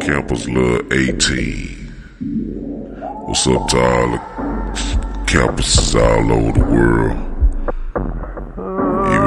Campus Love 18. What's up to all the campuses all over the world?